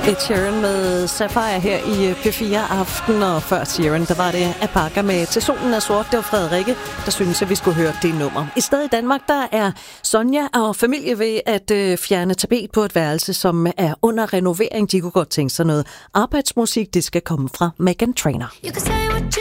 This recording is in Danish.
Ed Sheeran med Sapphire her i P4 Aften, og før Sheeran, der var det Apaka med Til solen er sort. Det var Frederikke, der synes at vi skulle høre det nummer. I stedet i Danmark, der er Sonja og familie ved at fjerne tapet på et værelse, som er under renovering. De kunne godt tænke sig noget arbejdsmusik. Det skal komme fra Meghan Trainor.